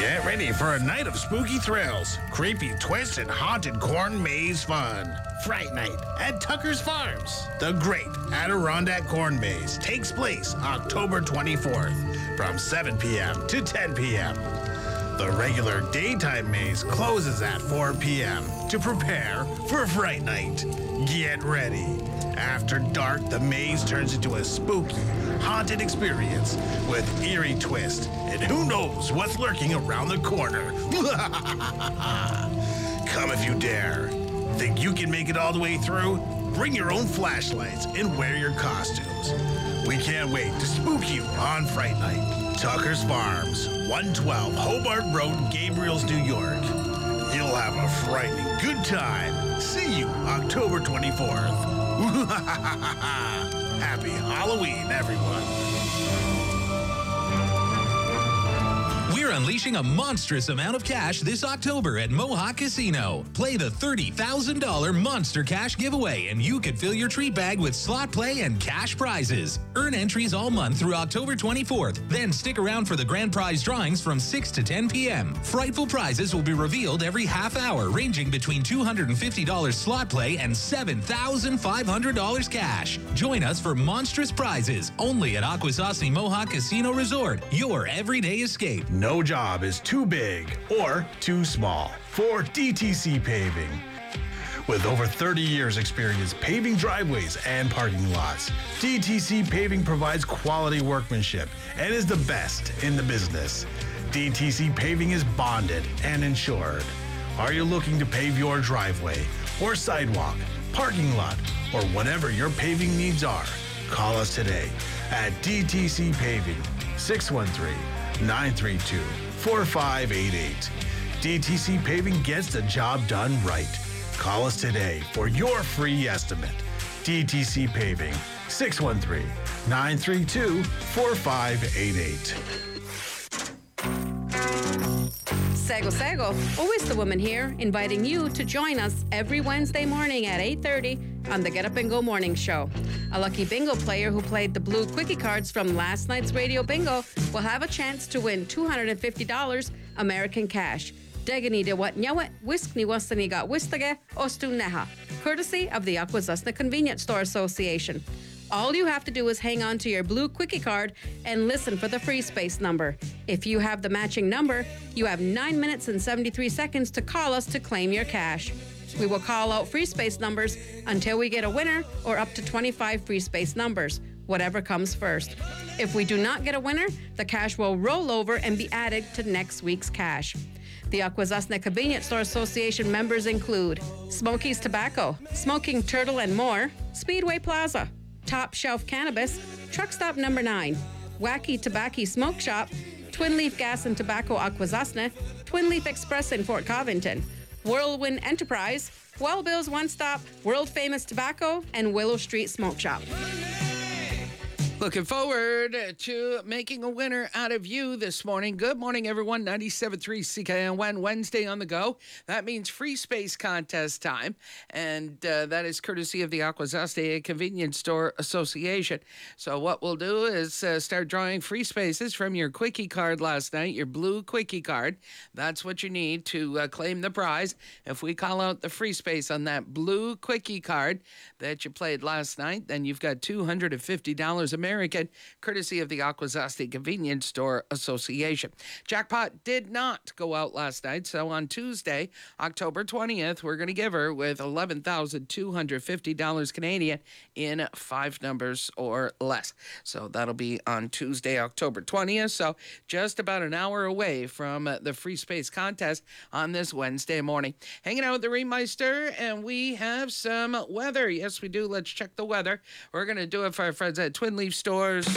Get ready for a night of spooky thrills, creepy twists, and haunted corn maze fun. Fright Night at Tucker's Farms. The Great Adirondack Corn Maze takes place October 24th from 7 p.m. to 10 p.m. The regular daytime maze closes at 4 p.m. to prepare for Fright Night. Get ready. After dark, the maze turns into a spooky, haunted experience with eerie twist, and who knows what's lurking around the corner. Come if you dare. Think you can make it all the way through? Bring your own flashlights and wear your costumes. We can't wait to spook you on Fright Night. Tucker's Farms, 112 Hobart Road, Gabriels, New York. You'll have a frightening good time. See you October 24th. Happy Halloween, everyone. We're unleashing a monstrous amount of cash this October at Mohawk Casino. Play the $30,000 Monster Cash giveaway, and you could fill your treat bag with slot play and cash prizes. Earn entries all month through October 24th. Then stick around for the grand prize drawings from 6 to 10 p.m. Frightful prizes will be revealed every half hour, ranging between $250 slot play and $7,500 cash. Join us for monstrous prizes only at Akwesasne Mohawk Casino Resort, your everyday escape. No job is too big or too small for DTC Paving. With over 30 years experience paving driveways and parking lots, DTC Paving provides quality workmanship and is the best in the business. DTC Paving is bonded and insured. Are you looking to pave your driveway or sidewalk, parking lot, or whatever your paving needs are? Call us today at DTC Paving, 613-932-4588. DTC Paving gets the job done right. Call us today for your free estimate. DTC Paving, 613-932-4588. Sego, always the woman here, inviting you to join us every Wednesday morning at 8:30 on the Get Up and Go Morning Show. A lucky bingo player who played the blue quickie cards from last night's radio bingo will have a chance to win $250 American cash. Degani de wat nyawet, whisk ni wastani got wistage, ostu neha, courtesy of the Akwesasne Convenience Store Association. All you have to do is hang on to your blue quickie card and listen for the free space number. If you have the matching number, you have 9 minutes and 73 seconds to call us to claim your cash. We will call out free space numbers until we get a winner or up to 25 free space numbers, whatever comes first. If we do not get a winner, the cash will roll over and be added to next week's cash. The Akwesasne Convenience Store Association members include Smoky's Tobacco, Smoking Turtle and More, Speedway Plaza, Top Shelf Cannabis, Truck Stop Number 9, Wacky Tobacco Smoke Shop, Twin Leaf Gas and Tobacco Akwesasne, Twin Leaf Express in Fort Covington, Whirlwind Enterprise, Well Bill's One Stop, World Famous Tobacco, and Willow Street Smoke Shop. Looking forward to making a winner out of you this morning. Good morning, everyone. 97.3 CKNY, Wednesday on the go. That means free space contest time, and that is courtesy of the Akwesasne Convenience Store Association. So what we'll do is start drawing free spaces from your quickie card last night, your blue quickie card. That's what you need to claim the prize. If we call out the free space on that blue quickie card that you played last night, then you've got $250 American, courtesy of the Akwesasne Convenience Store Association. Jackpot did not go out last night, so on Tuesday, October 20th, we're going to give her with $11,250 Canadian in 5 numbers or less. So that'll be on Tuesday, October 20th, so just about an hour away from the free space contest on this Wednesday morning. Hanging out with the Remeister, and we have some weather. Yes, we do. Let's check the weather. We're going to do it for our friends at Twin Leaf Stores.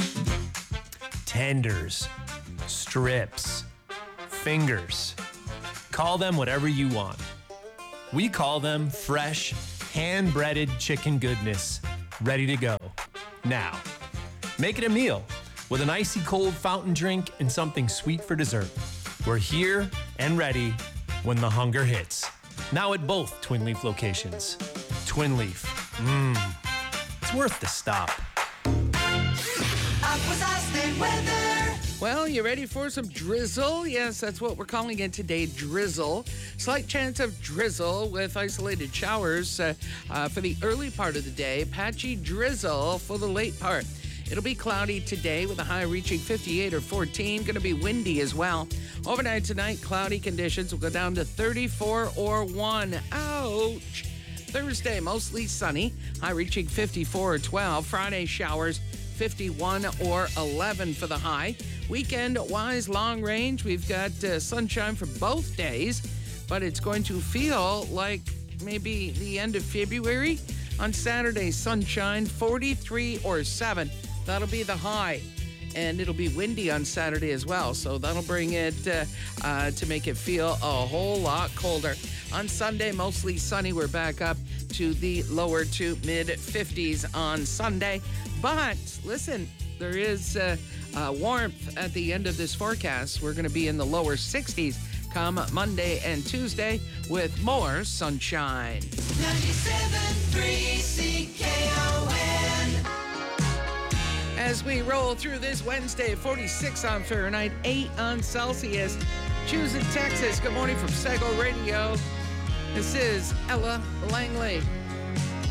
Tenders, strips, fingers. Call them whatever you want. We call them fresh, hand-breaded chicken goodness, ready to go. Now, make it a meal with an icy cold fountain drink and something sweet for dessert. We're here and ready when the hunger hits. Now at both Twin Leaf locations. Twin Leaf, it's worth the stop. Akwesasne weather. Well, you ready for some drizzle? Yes, that's what we're calling it today, drizzle. Slight chance of drizzle with isolated showers for the early part of the day. Patchy drizzle for the late part. It'll be cloudy today with a high reaching 58 or 14. Going to be windy as well. Overnight tonight, cloudy conditions will go down to 34 or 1. Ouch! Thursday, mostly sunny. High reaching 54 or 12. Friday, showers, 51 or 11 for the high. Weekend-wise, long range, we've got sunshine for both days, but it's going to feel like maybe the end of February. On Saturday, sunshine, 43 or 7. That'll be the high. And it'll be windy on Saturday as well, so that'll bring it to make it feel a whole lot colder. On Sunday, mostly sunny. We're back up to the lower to mid-50s on Sunday. But listen, there is warmth at the end of this forecast. We're going to be in the lower 60s come Monday and Tuesday with more sunshine. 97.3 CKON. As we roll through this Wednesday, 46 on Fahrenheit, 8 on Celsius. Choose in Texas. Good morning from Sego Radio. This is Ella Langley.